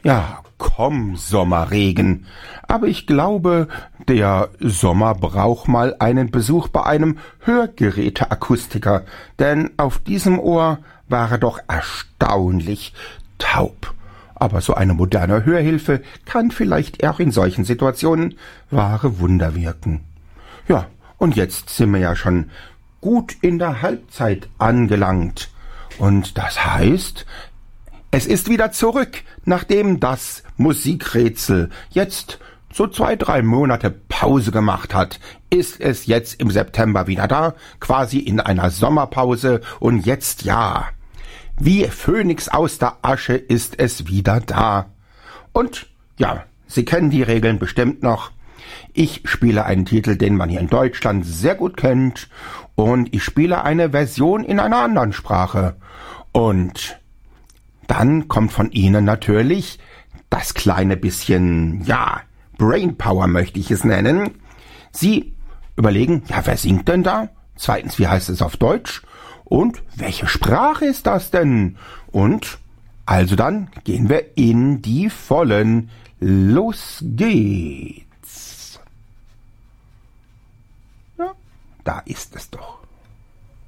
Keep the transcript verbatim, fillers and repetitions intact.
Ja, komm, Sommerregen. Aber ich glaube, der Sommer braucht mal einen Besuch bei einem Hörgeräteakustiker, denn auf diesem Ohr war er doch erstaunlich taub. Aber so eine moderne Hörhilfe kann vielleicht auch in solchen Situationen wahre Wunder wirken. Ja, und jetzt sind wir ja schon gut in der Halbzeit angelangt. Und das heißt, es ist wieder zurück, nachdem das Musikrätsel jetzt so zwei, drei Monate Pause gemacht hat, ist es jetzt im September wieder da, quasi in einer Sommerpause. Und jetzt ja, wie Phönix aus der Asche ist es wieder da. Und ja, Sie kennen die Regeln bestimmt noch. Ich spiele einen Titel, den man hier in Deutschland sehr gut kennt, und ich spiele eine Version in einer anderen Sprache. Und dann kommt von Ihnen natürlich das kleine bisschen, ja, Brainpower möchte ich es nennen. Sie überlegen, ja, wer singt denn da? Zweitens, wie heißt es auf Deutsch? Und welche Sprache ist das denn? Und also dann gehen wir in die Vollen. Los geht's. Ja, da ist es doch.